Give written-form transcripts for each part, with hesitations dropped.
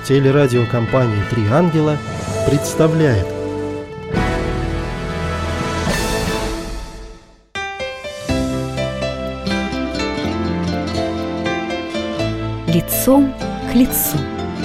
Телерадиокомпания «Три ангела» представляет. Лицом к лицу.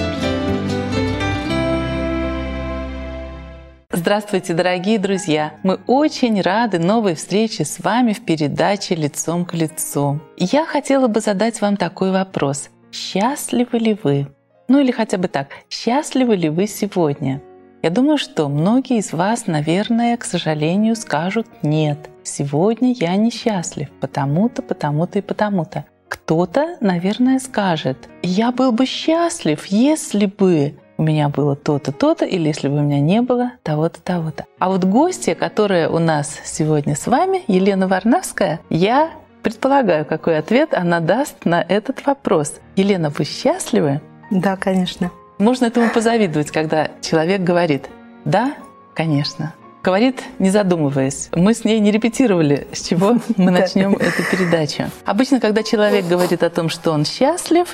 Здравствуйте, дорогие друзья! Мы очень рады новой встрече с вами в передаче «Лицом к лицу». Я хотела бы задать вам такой вопрос. Счастливы ли вы? Ну или хотя бы так, счастливы ли вы сегодня? Я думаю, что многие из вас, наверное, к сожалению, скажут «нет, сегодня я несчастлив, потому-то, потому-то и потому-то». Кто-то, наверное, скажет «я был бы счастлив, если бы у меня было то-то, то-то, или если бы у меня не было того-то, того-то». А вот гостья, которая у нас сегодня с вами, Елена Варнавская, я предполагаю, какой ответ она даст на этот вопрос. Елена, вы счастливы? Да, конечно. Можно этому позавидовать, когда человек говорит «да, конечно». Говорит, не задумываясь. Мы с ней не репетировали, с чего мы начнем эту передачу. Обычно, когда человек говорит о том, что он счастлив,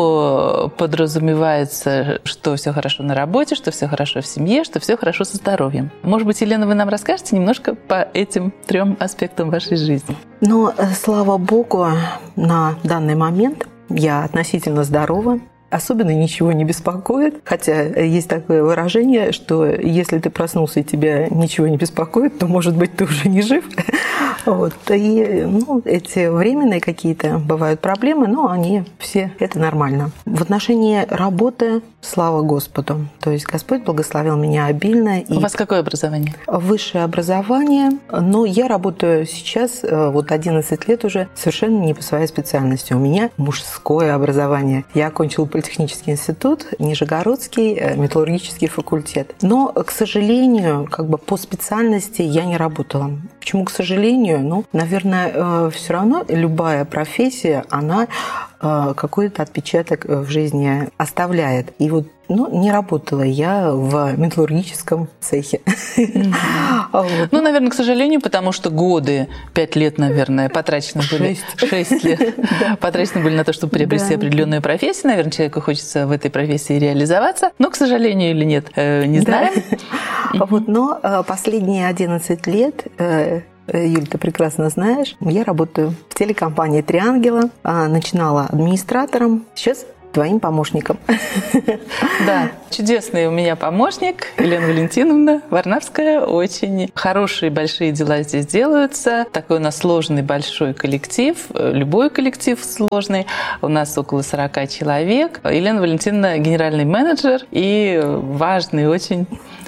то подразумевается, что все хорошо на работе, что все хорошо в семье, что все хорошо со здоровьем. Может быть, Елена, вы нам расскажете немножко по этим 3 аспектам вашей жизни? Но, слава Богу, на данный момент я относительно здорова. Особенно ничего не беспокоит, хотя есть такое выражение, что если ты проснулся и тебя ничего не беспокоит, то, может быть, ты уже не жив. Вот. И эти временные какие-то бывают проблемы, но они все, это нормально. В отношении работы, слава Господу. То есть Господь благословил меня обильно. У вас какое образование? Высшее образование. Но я работаю сейчас, 11 лет уже, совершенно не по своей специальности. У меня мужское образование. Я окончила Политехнический институт, Нижегородский, металлургический факультет. Но, к сожалению, по специальности я не работала. Почему, к сожалению? Наверное, все равно любая профессия, она какой-то отпечаток в жизни оставляет. И не работала я в металлургическом цехе. Наверное, к сожалению, потому что годы, 5 лет, наверное, потрачены были. 6 лет потрачены были на то, чтобы приобрести определенную профессию. Наверное, человеку хочется в этой профессии реализоваться. Но, к сожалению или нет, не знаем. Но последние 11 лет... Юль, ты прекрасно знаешь, я работаю в телекомпании «Три ангела». Начинала администратором, сейчас твоим помощником. Да, чудесный у меня помощник, Елена Валентиновна Варнавская. Очень хорошие, большие дела здесь делаются. Такой у нас сложный, большой коллектив. Любой коллектив сложный. У нас около 40 человек. Елена Валентиновна – генеральный менеджер. И важные очень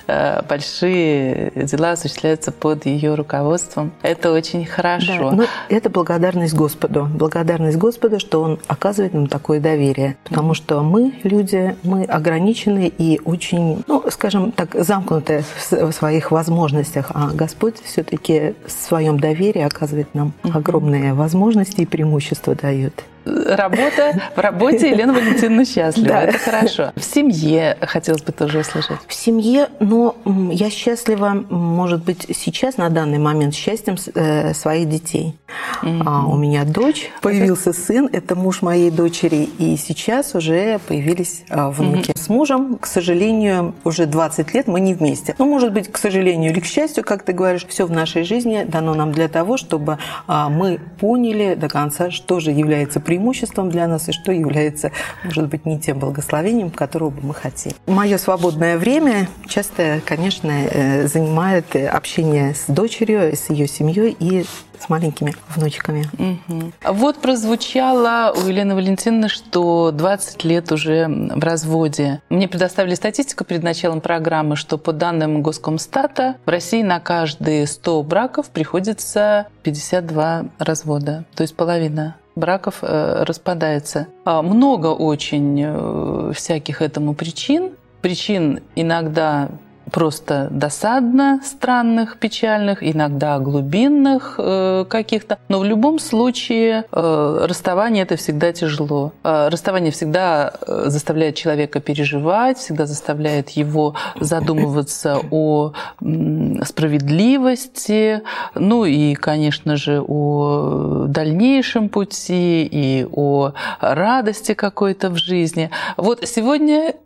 большие дела осуществляются под ее руководством. Это очень хорошо. Да, но это благодарность Господу. Благодарность Господу, что Он оказывает нам такое доверие. Потому что мы, люди, мы ограничены и очень, скажем так, замкнуты в своих возможностях. А Господь все-таки в своем доверии оказывает нам огромные возможности и преимущества дает. В работе Елена Валентиновна счастлива. Да. Это хорошо. В семье хотелось бы тоже услышать. В семье, я счастлива, может быть, сейчас, на данный момент, счастьем своих детей. У меня дочь, появился сын, это муж моей дочери, и сейчас уже появились внуки. С мужем, к сожалению, уже 20 лет мы не вместе. Может быть, к сожалению или к счастью, как ты говоришь, все в нашей жизни дано нам для того, чтобы мы поняли до конца, что же является преимуществом для нас и что является, может быть, не тем благословением, которого бы мы хотели. Мое свободное время часто, конечно, занимает общение с дочерью, с ее семьей и с маленькими внучками. Вот прозвучало у Елены Валентиновны, что 20 лет уже в разводе. Мне предоставили статистику перед началом программы, что по данным Госкомстата в России на каждые 100 браков приходится 52 развода, то есть половина браков распадается. Много очень всяких этому причин. Причин иногда просто досадно странных, печальных, иногда глубинных каких-то. Но в любом случае расставание – это всегда тяжело. Расставание всегда заставляет человека переживать, всегда заставляет его задумываться о справедливости, ну и, конечно же, о дальнейшем пути и о радости какой-то в жизни. Вот сегодня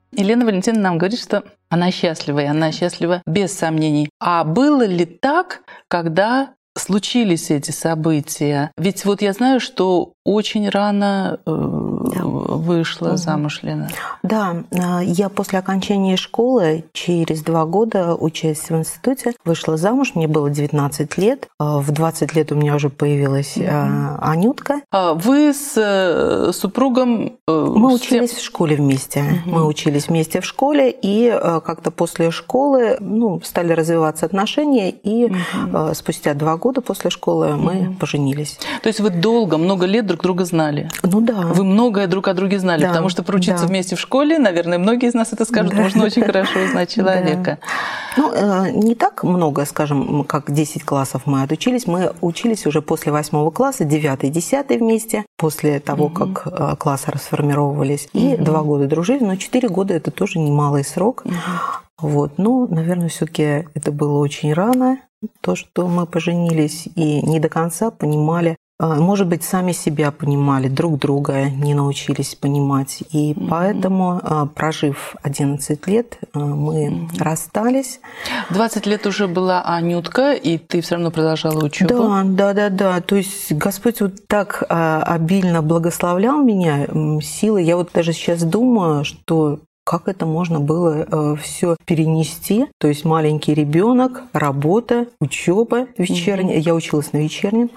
Елена Валентиновна нам говорит, что она счастлива, и она счастлива без сомнений. А было ли так, когда случились эти события? Ведь вот я знаю, что очень рано вышла замуж Лена. Да, я после окончания школы через 2 года, учась в институте, вышла замуж. Мне было 19 лет. В 20 лет у меня уже появилась Анютка. Вы с супругом... Мы учились в школе вместе. Мы учились вместе в школе, и как-то после школы стали развиваться отношения, и спустя 2 года после школы мы поженились. То есть вы долго, много лет друг друга знали? Ну да. Вы многое друг о друге знали, Да, потому что проучиться да. вместе в школе, наверное, многие из нас это скажут, нужно очень хорошо узнать человека. Не так много, скажем, как 10 классов мы отучились. Мы учились уже после 8 класса, 9 10 вместе, после того, как классы расформировывались. И 2 года дружили, но 4 года – это тоже немалый срок. Наверное, все-таки это было очень рано, то, что мы поженились и не до конца понимали, может быть, сами себя понимали, друг друга не научились понимать. И поэтому, прожив 11 лет, мы расстались. 20 лет уже была Анютка, и ты все равно продолжала учебу. Да. То есть Господь вот так обильно благословлял меня силой. Я вот даже сейчас думаю, что как это можно было все перенести? То есть маленький ребенок, работа, учеба вечерняя. Я училась на вечернем.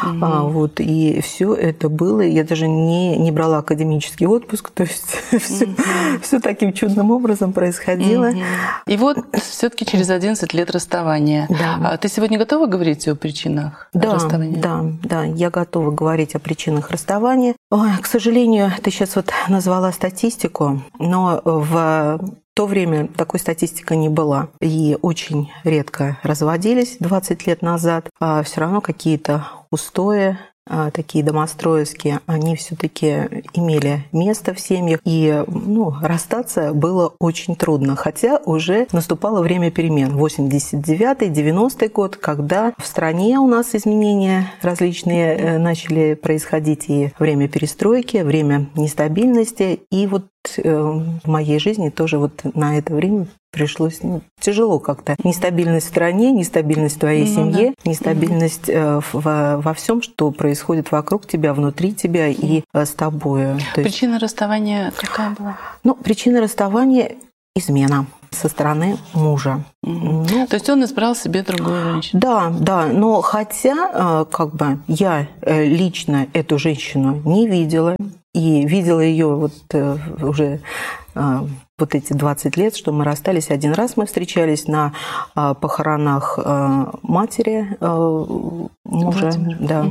И все это было. Я даже не брала академический отпуск. То есть все таким чудным образом происходило. И вот все-таки через 11 лет расставания. Да. Ты сегодня готова говорить о причинах расставания? Да, я готова говорить о причинах расставания. К сожалению, ты сейчас вот назвала статистику, но в то время такой статистикой не была. И очень редко разводились 20 лет назад. А все равно какие-то устои, такие домостроевские, они все-таки имели место в семьях. И расстаться было очень трудно. Хотя уже наступало время перемен. 89-й, 90-й год, когда в стране у нас изменения различные начали происходить. И время перестройки, время нестабильности. И вот в моей жизни тоже вот на это время пришлось тяжело как-то. Нестабильность в стране, нестабильность в твоей семье, нестабильность во всем, что происходит вокруг тебя, внутри тебя и с тобой. Причина расставания какая была? Причина расставания – измена со стороны мужа. То есть он избрал себе другую женщину? Да, но хотя я лично эту женщину не видела, и видела ее уже эти 20 лет, что мы расстались. Один раз мы встречались на похоронах матери мужа. Да.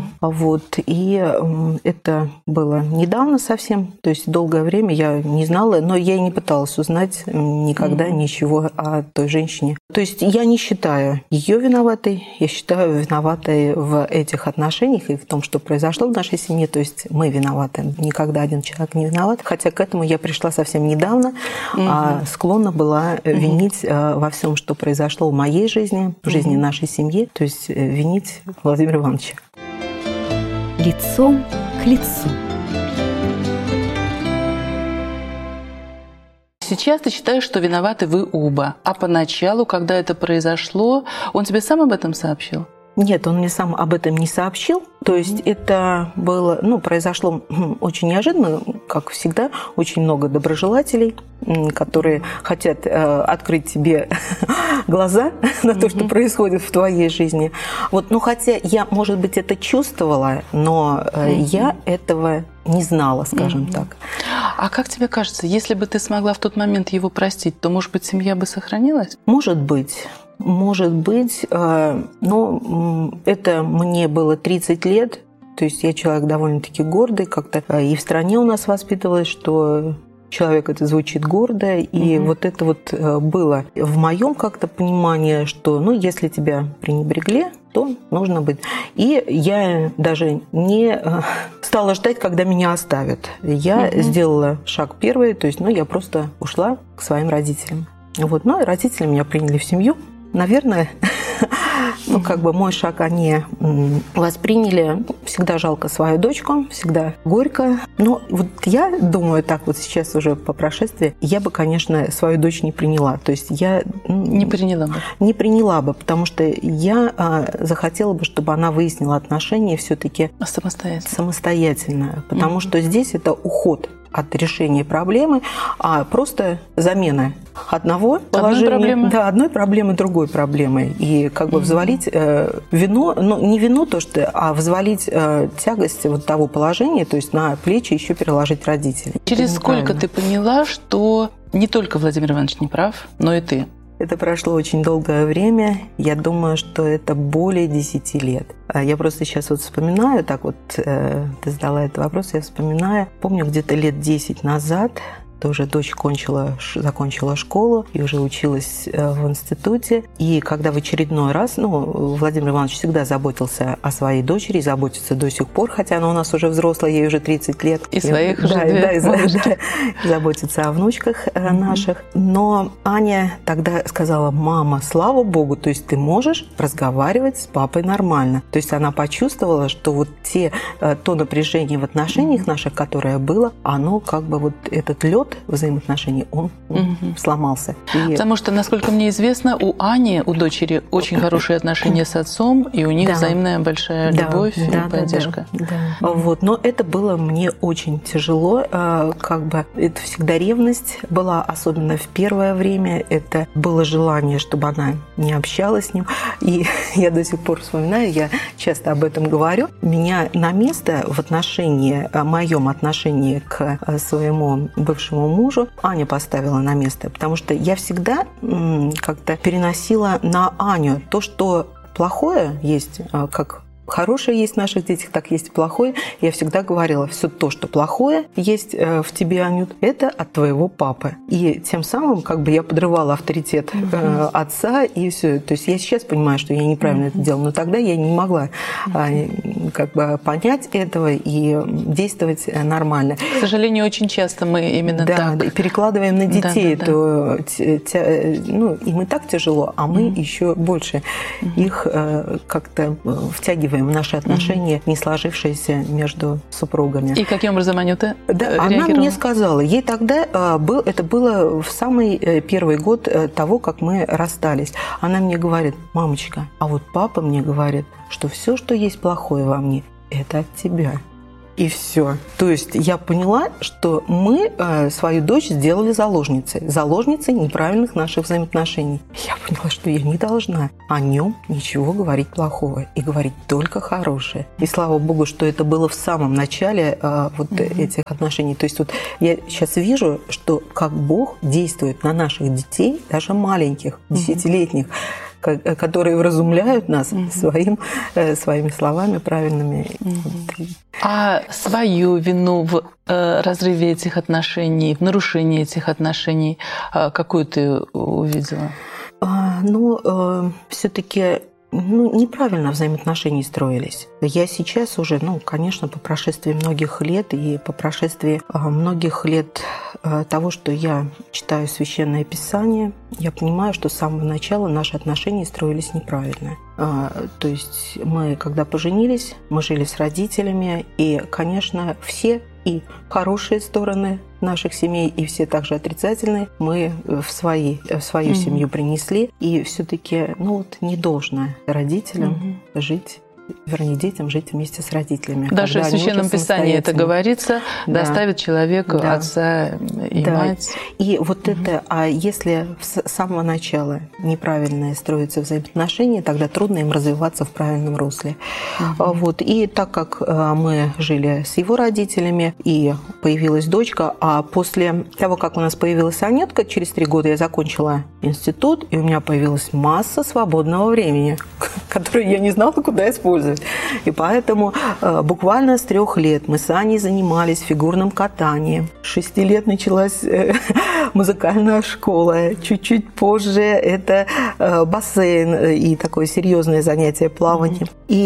И это было недавно совсем. То есть долгое время я не знала, но я и не пыталась узнать никогда ничего о той женщине. То есть я не считаю ее виноватой, я считаю виноватой в этих отношениях и в том, что произошло в нашей семье. То есть мы виноваты. Никогда один человек не виноват. Хотя к этому я пришла совсем недавно, склонна была винить во всем, что произошло в моей жизни, в жизни нашей семьи, то есть винить Владимира Ивановича. Лицом к лицу. Сейчас ты считаешь, что виноваты вы оба. А поначалу, когда это произошло, он тебе сам об этом сообщил? Нет, он мне сам об этом не сообщил. То есть это было, произошло очень неожиданно, как всегда. Очень много доброжелателей, которые хотят открыть тебе глаза на то, что происходит в твоей жизни. Хотя я, может быть, это чувствовала, но я этого не знала, скажем так. А как тебе кажется, если бы ты смогла в тот момент его простить, то, может быть, семья бы сохранилась? Может быть, но это мне было 30 лет, то есть я человек довольно-таки гордый, как-то и в стране у нас воспитывалась, что человек это звучит гордо, и вот это вот было в моем как-то понимании, что, если тебя пренебрегли, то нужно быть. И я даже не стала ждать, когда меня оставят. Я сделала шаг первый, то есть, я просто ушла к своим родителям. И родители меня приняли в семью. Наверное, Ну, как бы мой шаг они восприняли. Всегда жалко свою дочку, всегда горько. Но вот я думаю, так вот сейчас уже по прошествии, я бы, конечно, свою дочь не приняла. То есть я... Не приняла бы? Не приняла бы, потому что я захотела бы, чтобы она выяснила отношения все-таки самостоятельно. Потому что здесь это уход от решения проблемы, а просто замена одной проблемы другой проблемой. И как бы взвалить вину, ну не вину то, что, а взвалить тягость вот того положения, то есть на плечи еще переложить родителей. Через сколько ты поняла, что не только Владимир Иванович не прав, но и ты? Это прошло очень долгое время. Я думаю, что это более 10 лет. Я просто сейчас вот вспоминаю, так вот ты задала этот вопрос, я вспоминаю. Помню, где-то лет 10 назад тоже дочь закончила школу и уже училась в институте. И когда в очередной раз, Владимир Иванович всегда заботился о своей дочери, заботится до сих пор, хотя она у нас уже взрослая, ей уже 30 лет. И своих уже две. Заботится о внучках наших. Но Аня тогда сказала: мама, слава богу, то есть ты можешь разговаривать с папой нормально. То есть она почувствовала, что вот то напряжение в отношениях наших, которое было, оно как бы вот этот лед взаимоотношений, он сломался. Потому что, насколько мне известно, у Ани, у дочери, очень хорошие отношения с отцом, и у них взаимная большая любовь и поддержка. Вот. Но это было мне очень тяжело. Как бы это всегда ревность была, особенно в первое время. Это было желание, чтобы она не общалась с ним. И я до сих пор вспоминаю, я часто об этом говорю. Меня на место в моем отношении к своему бывшему мужу Аня поставила на место, потому что я всегда как-то переносила на Аню то, что плохое есть, как хорошее есть в наших детях, так есть и плохое. Я всегда говорила, все то, что плохое есть в тебе, Анют, это от твоего папы. И тем самым как бы я подрывала авторитет отца и все. То есть я сейчас понимаю, что я неправильно это делала, но тогда я не могла как бы понять этого и действовать нормально. К сожалению, очень часто мы именно так. И перекладываем на детей. Им и так тяжело, а мы еще больше их как-то втягиваем в наши отношения, не сложившиеся между супругами. И каким образом Анюта реагировала? Она мне сказала, ей тогда это было в самый первый год того, как мы расстались. Она мне говорит: мамочка, а вот папа мне говорит, что все, что есть плохое во мне, это от тебя. И все. То есть я поняла, что мы свою дочь сделали заложницей неправильных наших взаимоотношений. Я поняла, что я не должна о нем ничего говорить плохого и говорить только хорошее. И слава богу, что это было в самом начале этих отношений. То есть вот я сейчас вижу, что как Бог действует на наших детей, даже маленьких, 10-летних, которые вразумляют нас своими словами правильными. А свою вину в разрыве этих отношений, в нарушении этих отношений, какую ты увидела? Все-таки неправильно взаимоотношения строились. Я сейчас уже, конечно, по прошествии многих лет и по прошествии многих лет того, что я читаю Священное Писание, я понимаю, что с самого начала наши отношения строились неправильно. То есть мы, когда поженились, мы жили с родителями, и, конечно, все и хорошие стороны наших семей, и все также отрицательные мы в свою семью принесли. И все-таки не должно родителям детям жить вместе с родителями. Даже в Священном Писании это говорится, доставит человеку отца и мать. И вот это, а если с самого начала неправильно строятся взаимоотношения, тогда трудно им развиваться в правильном русле. И так как мы жили с его родителями, и появилась дочка, а после того, как у нас появилась Анютка, через 3 года я закончила институт, и у меня появилась масса свободного времени, которое я не знала, куда использовать. И поэтому буквально с 3 лет мы с Аней занимались фигурным катанием. С 6 лет началась музыкальная школа. Чуть-чуть позже это бассейн и такое серьезное занятие плаванием. И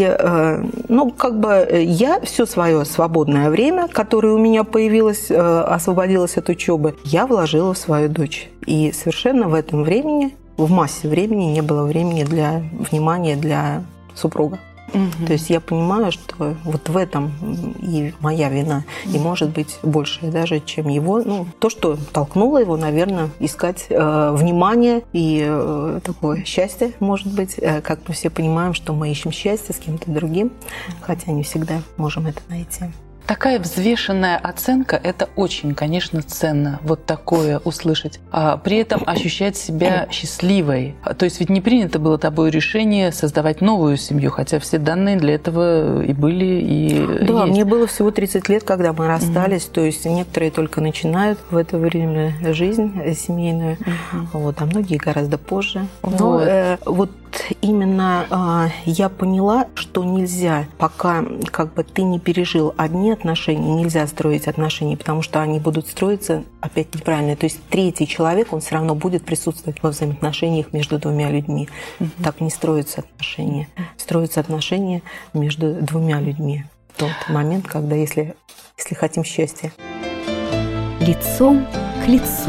я все свое свободное время, которое у меня появилось, освободилось от учебы, я вложила в свою дочь. И совершенно в этом времени в массе времени не было времени для внимания для супруга. То есть я понимаю, что вот в этом и моя вина, и может быть больше даже, чем его. Ну, то, что толкнуло его, наверное, искать внимание и такое счастье, может быть. Как мы все понимаем, что мы ищем счастье с кем-то другим, хотя не всегда можем это найти. Такая взвешенная оценка – это очень, конечно, ценно, вот такое услышать. А при этом ощущать себя счастливой. То есть ведь не принято было тобой решение создавать новую семью, хотя все данные для этого и были, и да, есть. Мне было всего 30 лет, когда мы расстались, то есть некоторые только начинают в это время жизнь семейную, вот, а многие гораздо позже. Но вот именно я поняла, что нельзя, пока как бы ты не пережил одни отношения, нельзя строить отношения, потому что они будут строиться опять неправильно. То есть третий человек, он все равно будет присутствовать во взаимоотношениях между двумя людьми. Так не строятся отношения. Строятся отношения между двумя людьми. В тот момент, когда если хотим счастья. Лицом к лицу.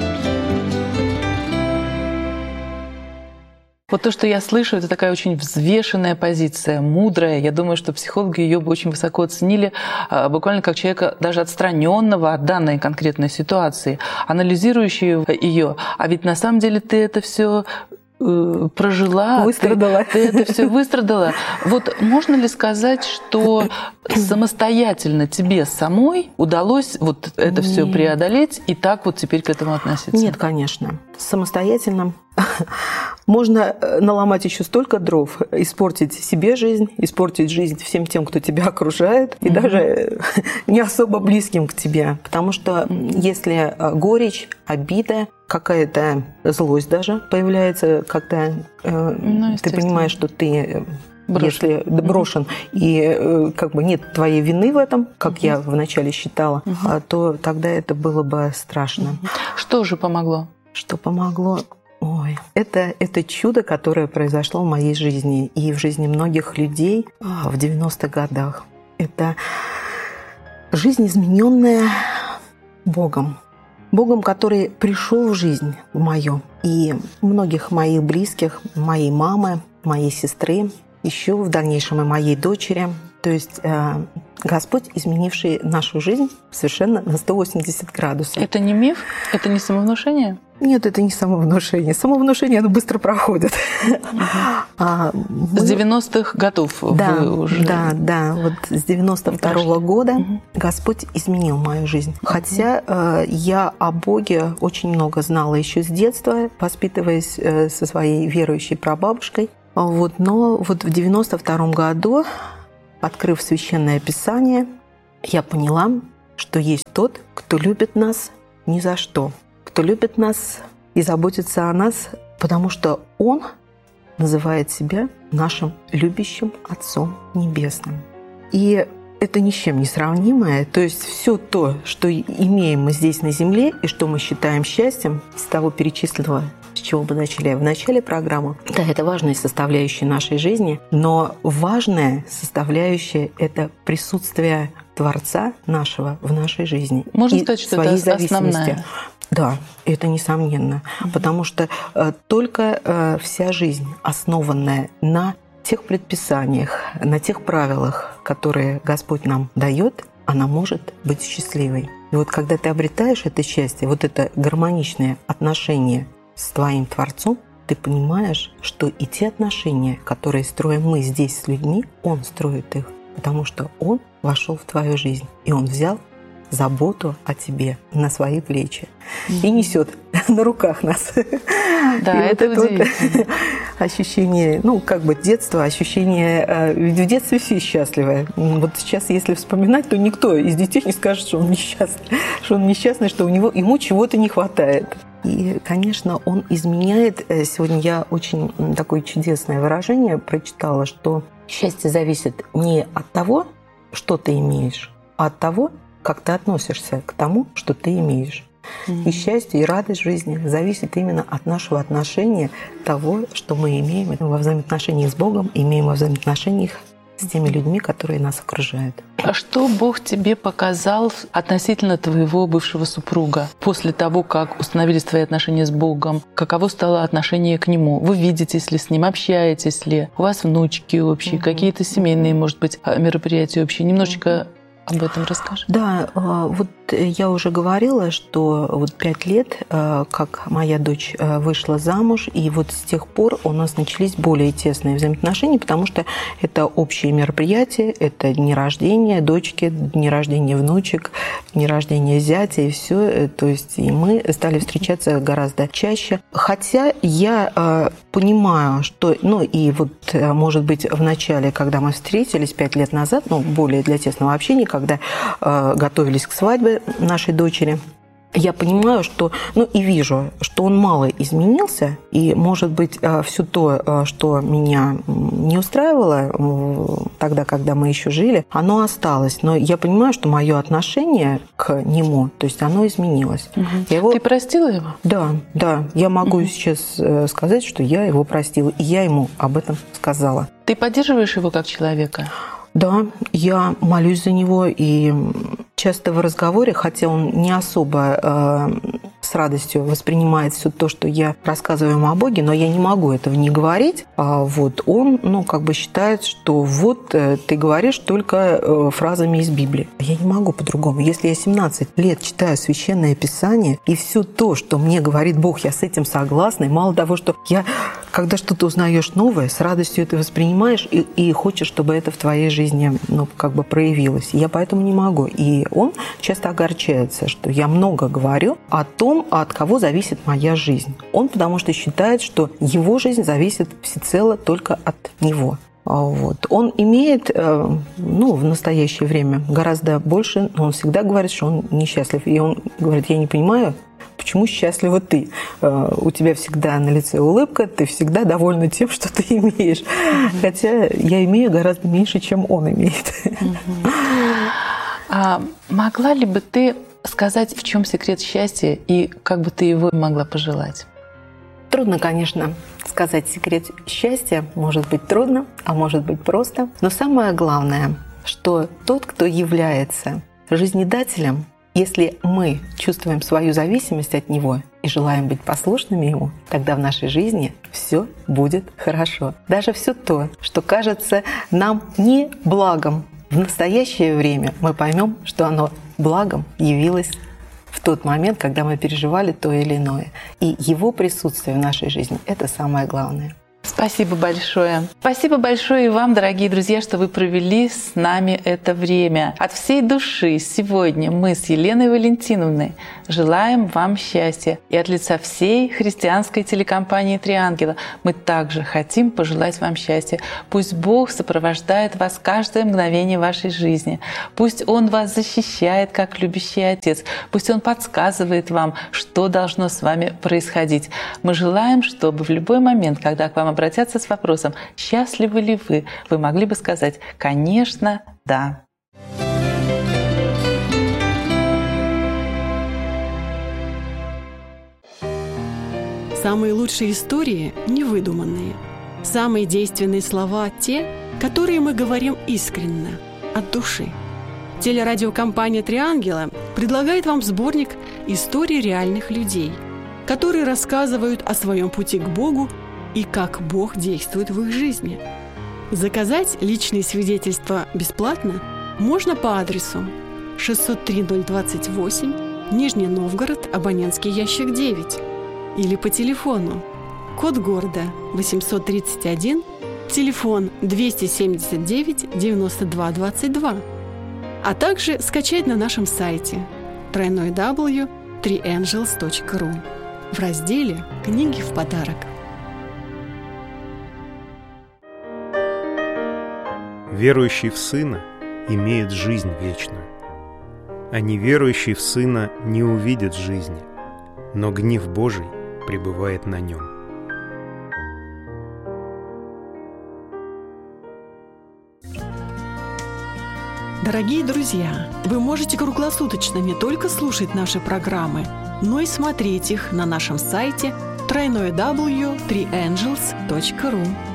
Вот то, что я слышу, это такая очень взвешенная позиция, мудрая. Я думаю, что психологи ее бы очень высоко оценили, буквально как человека даже отстраненного от данной конкретной ситуации, анализирующего ее. А ведь на самом деле ты это все прожила, выстрадала. Ты это все выстрадала. Вот можно ли сказать, что самостоятельно тебе самой удалось вот это все преодолеть и так вот теперь к этому относиться? Нет, конечно. Самостоятельно можно наломать еще столько дров, испортить себе жизнь, испортить жизнь всем тем, кто тебя окружает, и даже не особо близким к тебе. Потому что если горечь, обида, какая-то злость даже появляется, когда ты понимаешь, что ты если брошен, и как бы нет твоей вины в этом, как я вначале считала, то тогда это было бы страшно. Что же помогло? Что помогло? Ой, это чудо, которое произошло в моей жизни и в жизни многих людей в 90-х годах. Это жизнь, измененная Богом. Богом, который пришел в жизнь в мою. И многих моих близких, моей мамы, моей сестры, еще в дальнейшем и моей дочери. То есть Господь, изменивший нашу жизнь совершенно на 180 градусов. Это не миф? Это не самовнушение? Нет, это не самовнушение. Самовнушение, оно быстро проходит. С 90-х годов вы уже... Да. Вот с 92-го года Господь изменил мою жизнь. Хотя я о Боге очень много знала еще с детства, воспитываясь со своей верующей прабабушкой. Вот, но вот в 92-м году, открыв Священное Писание, я поняла, что есть тот, кто любит нас ни за что, кто любит нас и заботится о нас, потому что Он называет себя нашим любящим Отцом Небесным. И это ни с чем не сравнимое. То есть все то, что имеем мы здесь на земле и что мы считаем счастьем, с того перечисленного, с чего мы начали в начале программы. Да, это важная составляющая нашей жизни, но важная составляющая – это присутствие Творца нашего в нашей жизни. Можно сказать, что это основная? Да, это несомненно, потому что только вся жизнь, основанная на тех предписаниях, на тех правилах, которые Господь нам дает, она может быть счастливой. И вот когда ты обретаешь это счастье, вот это гармоничное отношение с твоим Творцом, ты понимаешь, что и те отношения, которые строим мы здесь с людьми, Он строит их, потому что Он вошел в твою жизнь, и Он взял заботу о тебе на свои плечи и несет на руках нас. Да, и это вот удивительно. Ощущение, как бы детства, ощущение, ведь в детстве все счастливы. Вот сейчас, если вспоминать, то никто из детей не скажет, что он несчастный, что ему чего-то не хватает. И, конечно, он изменяет. Сегодня я очень такое чудесное выражение прочитала, что счастье зависит не от того, что ты имеешь, а от того, как ты относишься к тому, что ты имеешь. И счастье, и радость жизни зависит именно от нашего отношения того, что мы имеем во взаимоотношениях с Богом, имеем во взаимоотношениях с теми людьми, которые нас окружают. А что Бог тебе показал относительно твоего бывшего супруга? После того, как установились твои отношения с Богом, каково стало отношение к Нему? Вы видитесь ли с Ним, общаетесь ли? У вас внучки общие, какие-то семейные, может быть, мероприятия общие? Немножечко об этом расскажи. Да, вот я уже говорила, что вот 5 лет, как моя дочь вышла замуж, и вот с тех пор у нас начались более тесные взаимоотношения, потому что это общие мероприятия, это дни рождения дочки, дни рождения внучек, дни рождения зятя и все. То есть и мы стали встречаться гораздо чаще. Хотя я понимаю, что, ну и вот, может быть, в начале, когда мы встретились 5 лет назад, ну, более для тесного общения, когда готовились к свадьбе нашей дочери, я понимаю, что, ну и вижу, что он мало изменился, и, может быть, все то, что меня не устраивало тогда, когда мы еще жили, оно осталось. Но я понимаю, что мое отношение к нему, то есть оно изменилось. Ты простила его? Да. Я могу сейчас сказать, что я его простила, и я ему об этом сказала. Ты поддерживаешь его как человека? Да, я молюсь за него, и часто в разговоре, хотя он не особо с радостью воспринимает все то, что я рассказываю ему о Боге, но я не могу этого не говорить. Вот он, ну, как бы считает, что вот ты говоришь только фразами из Библии. Я не могу по-другому. Если я 17 лет читаю Священное Писание, и все то, что мне говорит Бог, я с этим согласна, и мало того, что я, когда что-то узнаешь новое, с радостью это воспринимаешь и хочешь, чтобы это в твоей жизни, ну, как бы проявилось. Я поэтому не могу. И он часто огорчается, что я много говорю о том, от кого зависит моя жизнь. Он потому что считает, что его жизнь зависит всецело только от него. Вот. Он имеет, ну, в настоящее время гораздо больше, но он всегда говорит, что он несчастлив. И он говорит, я не понимаю, почему счастлива ты? У тебя всегда на лице улыбка, ты всегда довольна тем, что ты имеешь. Хотя я имею гораздо меньше, чем он имеет. А могла ли бы ты сказать, в чем секрет счастья и как бы ты его могла пожелать? Трудно, конечно, сказать секрет счастья. Может быть трудно, а может быть просто. Но самое главное, что тот, кто является жизнедателем, если мы чувствуем свою зависимость от него и желаем быть послушными ему, тогда в нашей жизни все будет хорошо. Даже все то, что кажется нам не благом, в настоящее время мы поймем, что оно благом явилось в тот момент, когда мы переживали то или иное. И его присутствие в нашей жизни – это самое главное. Спасибо большое. Спасибо большое и вам, дорогие друзья, что вы провели с нами это время. От всей души сегодня мы с Еленой Валентиновной желаем вам счастья. И от лица всей христианской телекомпании «Три ангела» мы также хотим пожелать вам счастья. Пусть Бог сопровождает вас каждое мгновение вашей жизни. Пусть Он вас защищает, как любящий Отец. Пусть Он подсказывает вам, что должно с вами происходить. Мы желаем, чтобы в любой момент, когда к вам обратятся с вопросом «Счастливы ли вы?», вы могли бы сказать «Конечно, да». Самые лучшие истории невыдуманные. Самые действенные слова – те, которые мы говорим искренне, от души. Телерадиокомпания «Три ангела» предлагает вам сборник историй реальных людей, которые рассказывают о своем пути к Богу и как Бог действует в их жизни. Заказать личные свидетельства бесплатно можно по адресу 603-028, Нижний Новгород, абонентский ящик 9, или по телефону, код города 831, телефон 279 92 22, а также скачать на нашем сайте www.3angels.ru в разделе «Книги в подарок». Верующий в Сына имеет жизнь вечную, а неверующий в Сына не увидит жизни, но гнев Божий пребывает на нем. Дорогие друзья, вы можете круглосуточно не только слушать наши программы, но и смотреть их на нашем сайте www.3angels.ru.